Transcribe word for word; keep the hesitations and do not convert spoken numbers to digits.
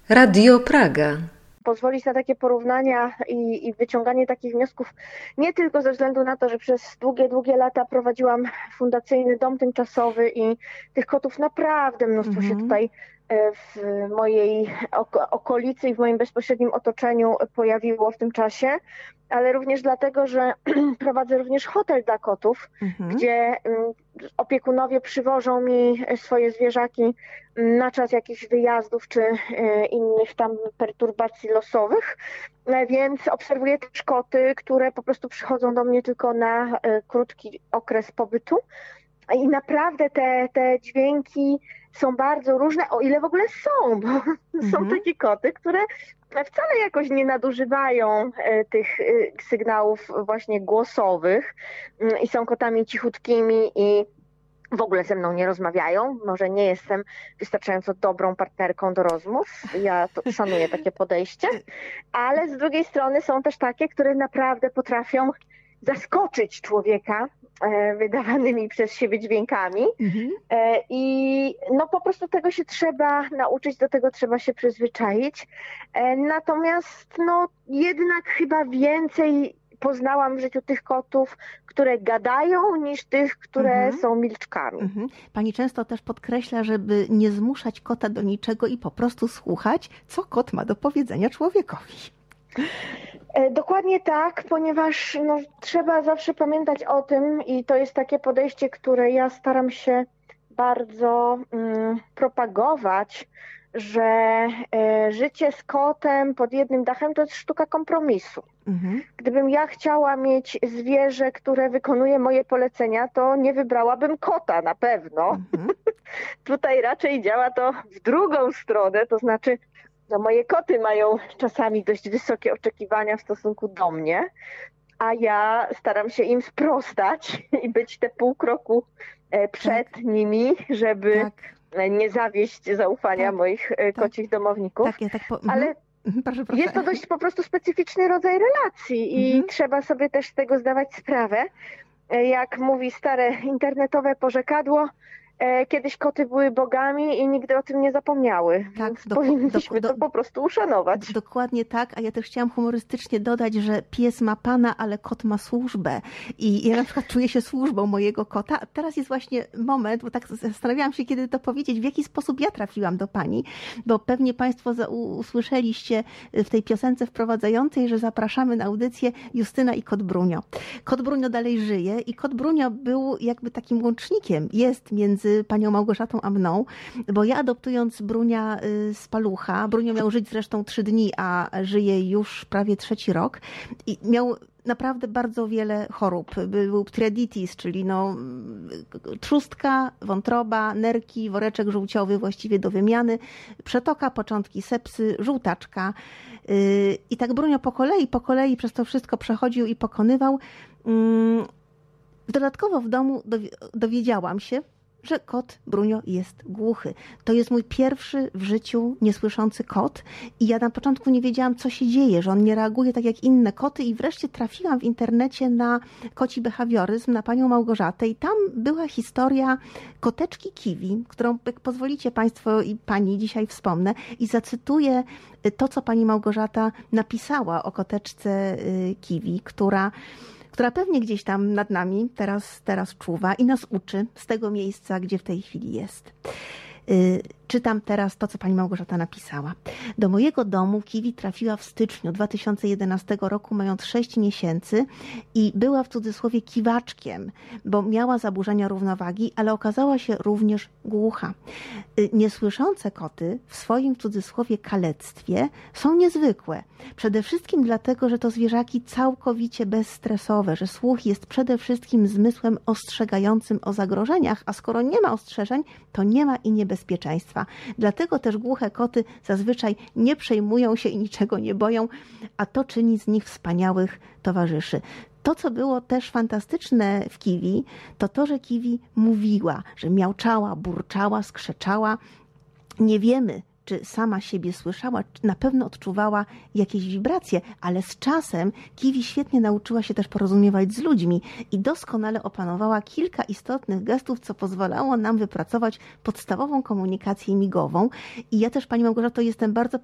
Radio Praga. Pozwolić na takie porównania i, i wyciąganie takich wniosków nie tylko ze względu na to, że przez długie, długie lata prowadziłam fundacyjny dom tymczasowy i tych kotów naprawdę mnóstwo Mhm. się tutaj w mojej okolicy i w moim bezpośrednim otoczeniu pojawiło w tym czasie, ale również dlatego, że prowadzę również hotel dla kotów, Mhm. gdzie opiekunowie przywożą mi swoje zwierzaki na czas jakichś wyjazdów czy innych tam perturbacji losowych, więc obserwuję też koty, które po prostu przychodzą do mnie tylko na krótki okres pobytu i naprawdę te, te dźwięki są bardzo różne, o ile w ogóle są, bo Mhm. są takie koty, które wcale jakoś nie nadużywają tych sygnałów właśnie głosowych i są kotami cichutkimi i w ogóle ze mną nie rozmawiają. Może nie jestem wystarczająco dobrą partnerką do rozmów. Ja to szanuję takie podejście, ale z drugiej strony są też takie, które naprawdę potrafią zaskoczyć człowieka wydawanymi przez siebie dźwiękami. Mhm. I no po prostu tego się trzeba nauczyć, do tego trzeba się przyzwyczaić. Natomiast no jednak chyba więcej poznałam w życiu tych kotów, które gadają, niż tych, które Mhm. są milczkami. Mhm. Pani często też podkreśla, żeby nie zmuszać kota do niczego i po prostu słuchać, co kot ma do powiedzenia człowiekowi. Dokładnie tak, ponieważ no, trzeba zawsze pamiętać o tym i to jest takie podejście, które ja staram się bardzo mm, propagować, że e, życie z kotem pod jednym dachem to jest sztuka kompromisu. Mhm. Gdybym ja chciała mieć zwierzę, które wykonuje moje polecenia, to nie wybrałabym kota na pewno. Mhm. Tutaj raczej działa to w drugą stronę, to znaczy no, moje koty mają czasami dość wysokie oczekiwania w stosunku do mnie, a ja staram się im sprostać i być te pół kroku przed Tak. nimi, żeby Tak. nie zawieść zaufania Tak. moich kocich domowników. Tak, ja tak po... mhm. Ale Proszę, proszę. jest to dość po prostu specyficzny rodzaj relacji i Mhm. trzeba sobie też z tego zdawać sprawę. Jak mówi stare internetowe porzekadło, kiedyś koty były bogami i nigdy o tym nie zapomniały. Tak, Więc do- powinniśmy do- to po prostu uszanować. Dokładnie tak, a ja też chciałam humorystycznie dodać, że pies ma pana, ale kot ma służbę. I ja na przykład czuję się służbą mojego kota. A teraz jest właśnie moment, bo tak zastanawiałam się, kiedy to powiedzieć, w jaki sposób ja trafiłam do pani, bo pewnie państwo za- usłyszeliście w tej piosence wprowadzającej, że zapraszamy na audycję Justyna i kot Brunio. Kot Brunio dalej żyje i kot Brunio był jakby takim łącznikiem, jest między panią Małgorzatą a mną, bo ja adoptując Brunia z palucha, Brunio miał żyć zresztą trzy dni, a żyje już prawie trzeci rok i miał naprawdę bardzo wiele chorób. Był pteriditis, czyli no, trzustka, wątroba, nerki, woreczek żółciowy właściwie do wymiany, przetoka, początki sepsy, żółtaczka. I tak Brunio po kolei, po kolei przez to wszystko przechodził i pokonywał. Dodatkowo w domu dowiedziałam się, że kot Brunio jest głuchy. To jest mój pierwszy w życiu niesłyszący kot i ja na początku nie wiedziałam, co się dzieje, że on nie reaguje tak jak inne koty i wreszcie trafiłam w internecie na koci behawioryzm, na panią Małgorzatę i tam była historia koteczki Kiwi, którą, jak pozwolicie państwo i pani, dzisiaj wspomnę i zacytuję to, co pani Małgorzata napisała o koteczce Kiwi, która która pewnie gdzieś tam nad nami teraz, teraz czuwa i nas uczy z tego miejsca, gdzie w tej chwili jest. Czytam teraz to, co pani Małgorzata napisała. Do mojego domu Kiwi trafiła w styczniu dwa tysiące jedenastego roku, mając sześć miesięcy i była w cudzysłowie kiwaczkiem, bo miała zaburzenia równowagi, ale okazała się również głucha. Niesłyszące koty w swoim w cudzysłowie kalectwie są niezwykłe. Przede wszystkim dlatego, że to zwierzaki całkowicie bezstresowe, że słuch jest przede wszystkim zmysłem ostrzegającym o zagrożeniach, a skoro nie ma ostrzeżeń, to nie ma i niebezpieczeństwa. Dlatego też głuche koty zazwyczaj nie przejmują się i niczego nie boją, a to czyni z nich wspaniałych towarzyszy. To, co było też fantastyczne w Kiwi, to to, że Kiwi mówiła, że miauczała, burczała, skrzeczała. Nie wiemy, czy sama siebie słyszała, czy na pewno odczuwała jakieś wibracje, ale z czasem Kiwi świetnie nauczyła się też porozumiewać z ludźmi i doskonale opanowała kilka istotnych gestów, co pozwalało nam wypracować podstawową komunikację migową. I ja też, pani Małgorzato, jestem bardzo